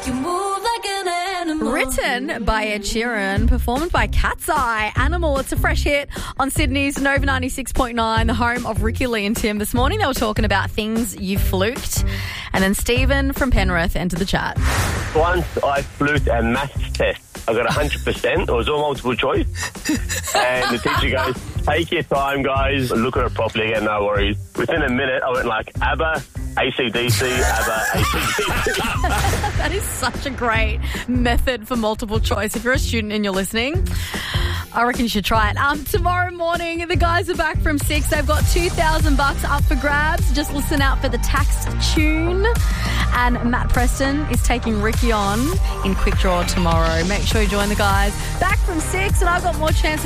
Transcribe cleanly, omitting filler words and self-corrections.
You move like an animal. Written by Ed Sheeran, performed by Cat's Eye. Animal, it's a fresh hit on Sydney's Nova 96.9, the home of Ricky Lee and Tim. This morning they were talking about things you fluked. And then Stephen from Penrith entered the chat. Once I fluked a maths test. I got 100%. It was all multiple choice. And the teacher goes, take your time, guys. Look at it properly again, no worries. Within a minute, I went like, ABBA, AC/DC, ABBA, AC/DC. That is such a great method for multiple choice. If you're a student and you're listening, I reckon you should try it. Tomorrow morning, the guys are back from 6. They've got $2,000 up for grabs. Just listen out for the taxed tune. And Matt Preston is taking Ricky on in Quick Draw tomorrow. Make sure you join the guys back from 6, and I've got more chances